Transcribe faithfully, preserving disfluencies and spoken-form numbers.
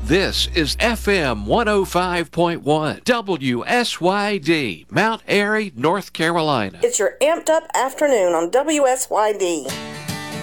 This is F M one oh five point one, W S Y D, Mount Airy, North Carolina. It's your amped up afternoon on W S Y D.